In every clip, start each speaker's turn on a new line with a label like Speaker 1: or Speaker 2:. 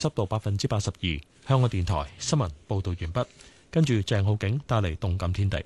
Speaker 1: 濕度82%。香港電台新聞報導完畢，跟住鄭浩景帶嚟動感天地。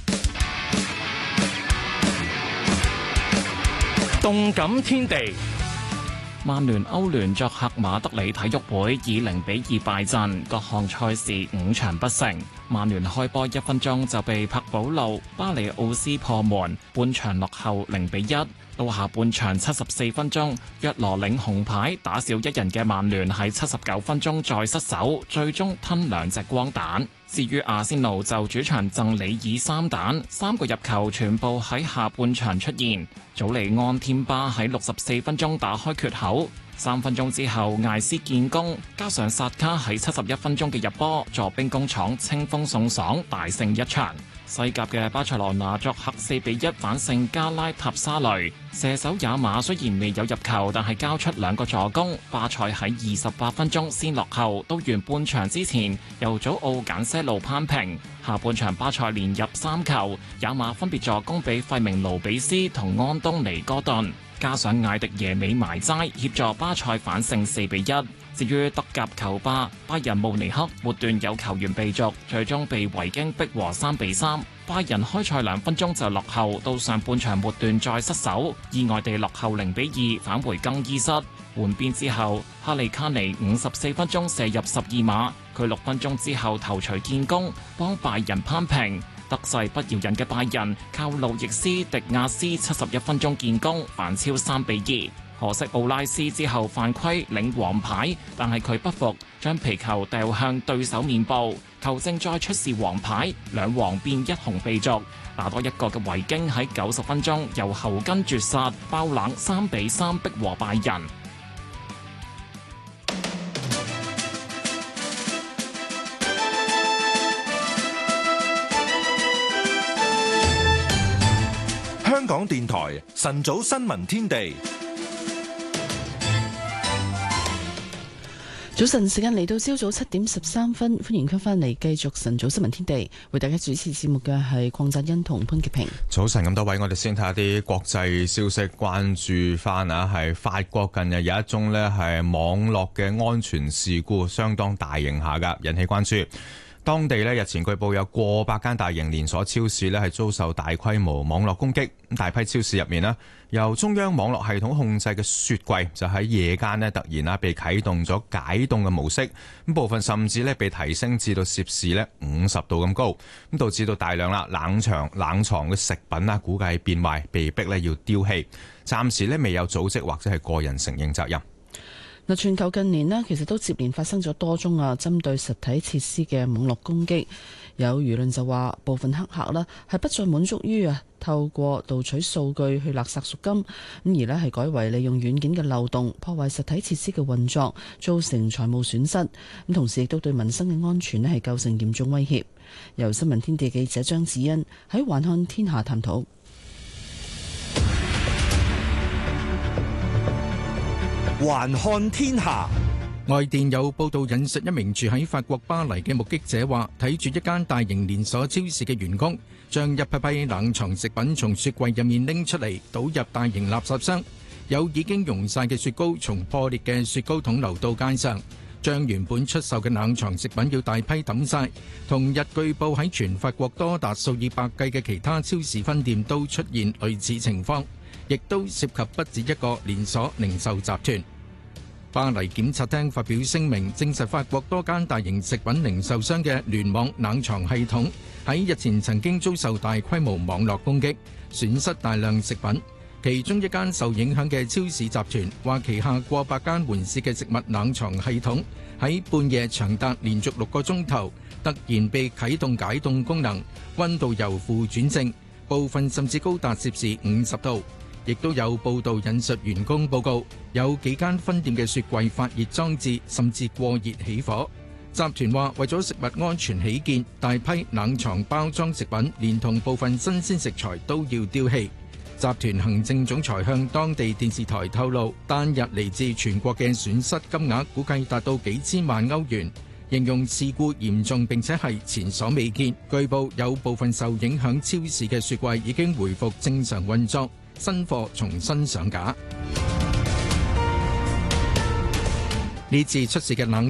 Speaker 2: 動感天地，曼聯歐聯作客馬德里體育會以0-2敗陣，各項賽事5場不勝。曼聯開波1分鐘就被柏保路、巴里奧斯破門，半場落後0-1。到下半場74分鐘，約羅領紅牌打少一人嘅曼聯喺79分鐘再失手，最終吞2隻光蛋。至於阿仙奴就主場贈里爾3蛋，3個入球全部喺下半場出現。祖利安添巴喺64分鐘打開缺口，3分鐘之後艾斯建功，加上薩卡喺71分鐘嘅入波，助兵工廠清風送爽，大勝一場。西甲嘅巴塞羅那作客4-1反勝加拉塔沙雷，射手也馬雖然未有入球，但係交出2個助攻。巴塞喺28分鐘先落後，到完半場之前由祖奧簡些路攀平。下半場巴塞連入3球，也馬分別助攻俾費明盧比斯同安東尼哥頓，加上艾迪耶美埋齋協助巴塞反勝4-1。至於德甲球霸拜仁慕尼黑末段有球員被逐，最終被維京逼和3-3。拜仁開賽2分鐘就落後，到上半場末段再失手，意外地落後0-2，返回更衣室。換邊之後，哈利卡尼54分鐘射入12碼，佢6分鐘之後頭槌建功，幫拜仁攀平。得勢不饒人嘅拜仁靠路易斯迪亞斯71分鐘建功，反超3-2。可惜奧拉斯之後犯規領黃牌，但係佢不服，將皮球掉向對手面部，球證再出示黃牌，2黃變1紅被逐。打多一個嘅維京喺90分鐘由後根絕殺，爆冷3-3逼和拜仁。
Speaker 3: 香港電台晨早新聞天地。
Speaker 4: 早晨時間嚟到朝早7點13分，歡迎翻嚟繼續晨早新聞天地，為大家主持節目嘅係鄺澤欣同潘潔平。
Speaker 5: 早晨咁多位，我哋先睇下啲國際消息，關注翻啊，係法國近日有一宗呢係網絡嘅安全事故，相當大型下噶，引起關注。當地日前據報有過百間大型連鎖超市係遭受大規模網絡攻擊，大批超市入面由中央網絡系統控制嘅雪櫃就喺夜間突然被啟動咗解凍嘅模式，咁部分甚至被提升至到攝氏50度咁高，咁導致到大量冷藏嘅食品估計變壞，被逼要丟棄。暫時未有組織或者係個人承認責任。
Speaker 4: 全球近年其實都接連發生咗多宗針對實體設施嘅網絡攻擊，有輿論就話部分黑客係不再滿足於透過盜取數據去勒索贖金，咁而係改為利用軟件嘅漏洞破壞實體設施嘅運作，造成財務損失，咁同時亦都對民生嘅安全係構成嚴重威脅。由新聞天地記者張子欣喺環看天下探討。
Speaker 6: 環看天下，
Speaker 7: 外電有報道引述一名住喺法國巴黎嘅目擊者話，睇住一間大型連鎖超市嘅員工將一批批冷藏食品從雪櫃入面拎出嚟，倒入大型垃圾箱。有已經溶晒嘅雪糕從破裂嘅雪糕桶流到街上，將原本出售嘅冷藏食品要大批抌晒。同日據報喺全法國多達數以百計嘅其他超市分店都出現類似情況，亦都涉及不止一個連鎖零售集團。巴黎檢察廳發表聲明，證實法國多間大型食品零售商嘅聯網冷藏系統喺日前曾經遭受大規模網絡攻擊，損失大量食品。其中一間受影響嘅超市集團話，旗下過百間門市嘅食物冷藏系統喺半夜長達連續6個鐘頭突然被啟動解凍功能，溫度由負轉正，部分甚至高達攝氏50度。亦都有報道引述員工報告，有幾間分店嘅雪櫃發熱裝置甚至過熱起火。集團話為咗食物安全起見，大批冷藏包裝食品連同部分新鮮食材都要丟棄。集團行政總裁向當地電視台透露，單日嚟自全國嘅損失金額估計達到幾千萬歐元，形容事故嚴重並且係前所未見。據報有部分受影響超市嘅雪櫃已經回復正常運作，新貨重新上架。 呢次出事嘅冷